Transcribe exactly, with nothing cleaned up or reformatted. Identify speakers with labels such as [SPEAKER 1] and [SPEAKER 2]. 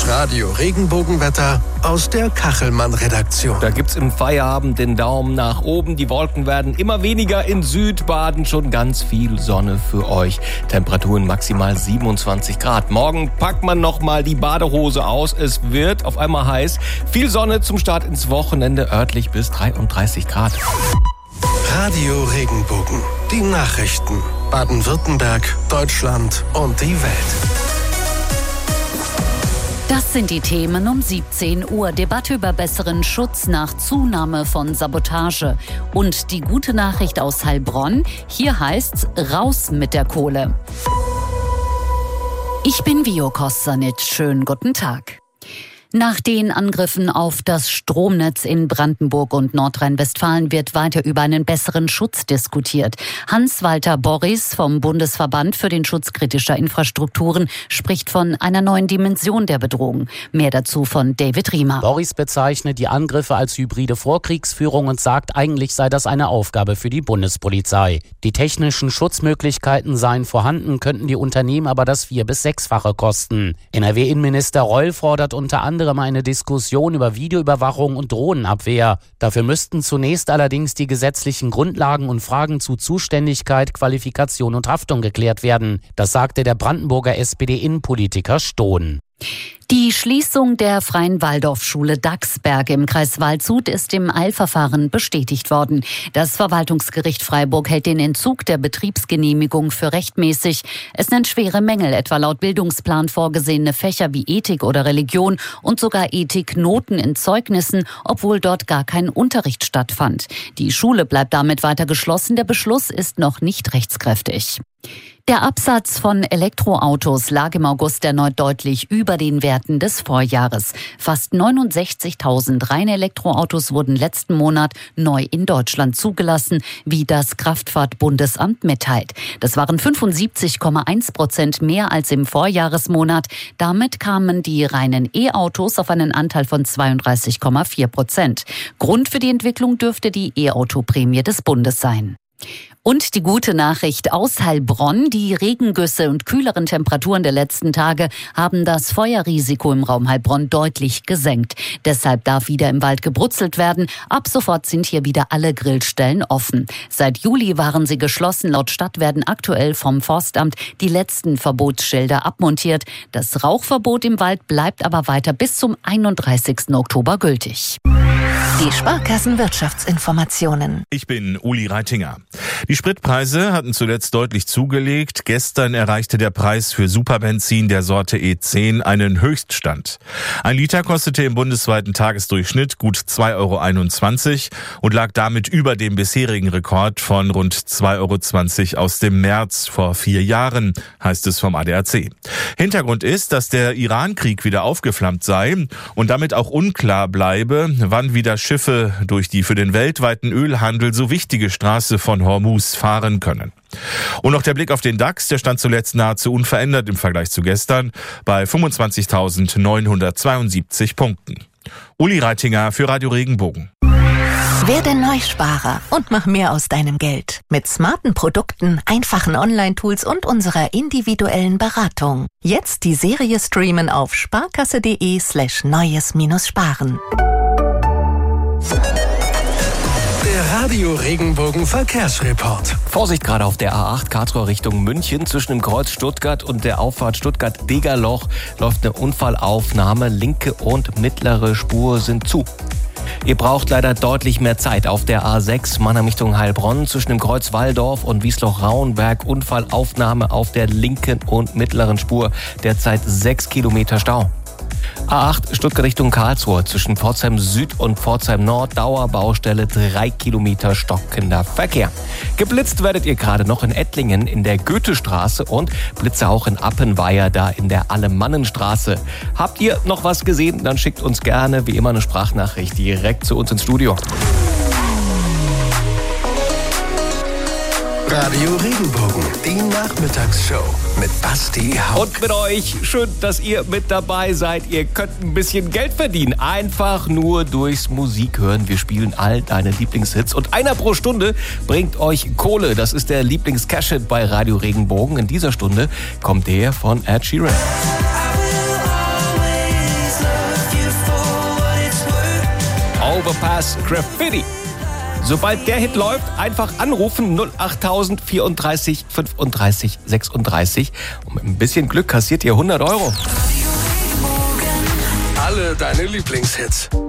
[SPEAKER 1] Das Radio-Regenbogenwetter aus der Kachelmann-Redaktion.
[SPEAKER 2] Da gibt's im Feierabend den Daumen nach oben. Die Wolken werden immer weniger. In Südbaden schon ganz viel Sonne für euch. Temperaturen maximal siebenundzwanzig Grad. Morgen packt man nochmal die Badehose aus. Es wird auf einmal heiß. Viel Sonne zum Start ins Wochenende. Örtlich bis dreiunddreißig Grad.
[SPEAKER 1] Radio Regenbogen. Die Nachrichten. Baden-Württemberg, Deutschland und die Welt.
[SPEAKER 3] Das sind die Themen um siebzehn Uhr. Debatte über besseren Schutz nach Zunahme von Sabotage. Und die gute Nachricht aus Heilbronn. Hier heißt's raus mit der Kohle. Ich bin Vio Kostanic. Schönen guten Tag. Nach den Angriffen auf das Stromnetz in Brandenburg und Nordrhein-Westfalen wird weiter über einen besseren Schutz diskutiert. Hans-Walter Borries vom Bundesverband für den Schutz kritischer Infrastrukturen spricht von einer neuen Dimension der Bedrohung. Mehr dazu von David Riemer.
[SPEAKER 4] Borries bezeichnet die Angriffe als hybride Vorkriegsführung und sagt, eigentlich sei das eine Aufgabe für die Bundespolizei. Die technischen Schutzmöglichkeiten seien vorhanden, könnten die Unternehmen aber das vier- bis sechsfache kosten. N R W-Innenminister Reul fordert unter anderem eine Diskussion über Videoüberwachung und Drohnenabwehr. Dafür müssten zunächst allerdings die gesetzlichen Grundlagen und Fragen zu Zuständigkeit, Qualifikation und Haftung geklärt werden. Das sagte der Brandenburger S P D-Innenpolitiker Stohn.
[SPEAKER 3] Die Schließung der Freien Waldorfschule Dachsberg im Kreis Waldshut ist im Eilverfahren bestätigt worden. Das Verwaltungsgericht Freiburg hält den Entzug der Betriebsgenehmigung für rechtmäßig. Es nennt schwere Mängel, etwa laut Bildungsplan vorgesehene Fächer wie Ethik oder Religion und sogar Ethiknoten in Zeugnissen, obwohl dort gar kein Unterricht stattfand. Die Schule bleibt damit weiter geschlossen. Der Beschluss ist noch nicht rechtskräftig. Der Absatz von Elektroautos lag im August erneut deutlich über den Werten des Vorjahres. Fast neunundsechzigtausend reine Elektroautos wurden letzten Monat neu in Deutschland zugelassen, wie das Kraftfahrtbundesamt mitteilt. Das waren fünfundsiebzig Komma eins Prozent mehr als im Vorjahresmonat. Damit kamen die reinen E-Autos auf einen Anteil von zweiunddreißig Komma vier Prozent. Grund für die Entwicklung dürfte die E-Auto-Prämie des Bundes sein. Und die gute Nachricht aus Heilbronn. Die Regengüsse und kühleren Temperaturen der letzten Tage haben das Feuerrisiko im Raum Heilbronn deutlich gesenkt. Deshalb darf wieder im Wald gebrutzelt werden. Ab sofort sind hier wieder alle Grillstellen offen. Seit Juli waren sie geschlossen. Laut Stadt werden aktuell vom Forstamt die letzten Verbotsschilder abmontiert. Das Rauchverbot im Wald bleibt aber weiter bis zum einunddreißigsten Oktober gültig.
[SPEAKER 5] Die Sparkassenwirtschaftsinformationen.
[SPEAKER 6] Ich bin Uli Reitinger. Die Spritpreise hatten zuletzt deutlich zugelegt. Gestern erreichte der Preis für Superbenzin der Sorte E zehn einen Höchststand. Ein Liter kostete im bundesweiten Tagesdurchschnitt gut zwei Euro einundzwanzig und lag damit über dem bisherigen Rekord von rund zwei Euro zwanzig aus dem März vor vier Jahren, heißt es vom A D A C. Hintergrund ist, dass der Iran-Krieg wieder aufgeflammt sei und damit auch unklar bleibe, wann wieder Schiffe durch die für den weltweiten Ölhandel so wichtige Straße von Hormuz fahren können. Und noch der Blick auf den DAX, der stand zuletzt nahezu unverändert im Vergleich zu gestern bei fünfundzwanzigtausendneunhundertzweiundsiebzig Punkten. Uli Reitinger für Radio Regenbogen.
[SPEAKER 5] Werde Neusparer und mach mehr aus deinem Geld. Mit smarten Produkten, einfachen Online-Tools und unserer individuellen Beratung. Jetzt die Serie streamen auf sparkasse.de slash neues minus sparen.
[SPEAKER 1] Der Radio Regenbogen Verkehrsreport.
[SPEAKER 2] Vorsicht gerade auf der A acht Karlsruhe Richtung München. Zwischen dem Kreuz Stuttgart und der Auffahrt Stuttgart-Degerloch läuft eine Unfallaufnahme. Linke und mittlere Spur sind zu. Ihr braucht leider deutlich mehr Zeit auf der A sechs Mannheim Richtung Heilbronn. Zwischen dem Kreuz Walldorf und Wiesloch-Rauenberg Unfallaufnahme auf der linken und mittleren Spur. Derzeit sechs Kilometer Stau. A acht Stuttgart Richtung Karlsruhe. Zwischen Pforzheim Süd und Pforzheim Nord Dauerbaustelle, drei Kilometer stockender Verkehr. Geblitzt werdet ihr gerade noch in Ettlingen in der Goethestraße und Blitze auch in Appenweier da in der Alemannenstraße. Habt ihr noch was gesehen? Dann schickt uns gerne wie immer eine Sprachnachricht direkt zu uns ins Studio.
[SPEAKER 1] Radio Regenbogen, die Nachmittagsshow mit Basti Hauck.
[SPEAKER 2] Und mit euch, schön, dass ihr mit dabei seid. Ihr könnt ein bisschen Geld verdienen, einfach nur durchs Musik hören. Wir spielen all deine Lieblingshits und einer pro Stunde bringt euch Kohle. Das ist der Lieblings-Cash-Hit bei Radio Regenbogen. In dieser Stunde kommt der von Ed Sheeran. Overpass Graffiti. Sobald der Hit läuft, einfach anrufen null achttausend vierunddreißig fünfunddreißig sechsunddreißig. Und mit ein bisschen Glück kassiert ihr hundert Euro.
[SPEAKER 1] Alle deine Lieblingshits.